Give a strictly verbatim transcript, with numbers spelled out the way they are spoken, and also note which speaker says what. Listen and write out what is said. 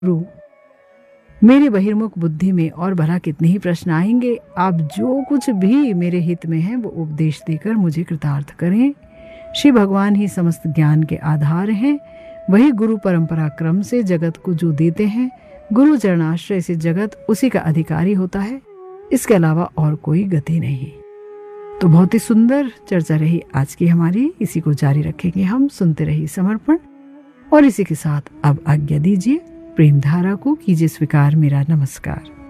Speaker 1: गुरु, मेरे बहिर्मुख बुद्धि में और भला कितने ही प्रश्न आएंगे। आप जो कुछ भी मेरे हित में है वो उपदेश देकर मुझे कृतार्थ करें। श्री भगवान ही समस्त ज्ञान के आधार हैं। वही गुरु परंपरा क्रम से जगत को जो देते हैं, गुरु चरणाश्रय से जगत उसी का अधिकारी होता है। इसके अलावा और कोई गति नहीं। तो बहुत ही सुंदर चर्चा रही आज की हमारी। इसी को जारी रखेंगे हम। सुनते रहिए समर्पण। और इसी के साथ अब आज्ञा दीजिए। प्रेम धारा को कीजिए स्वीकार मेरा नमस्कार।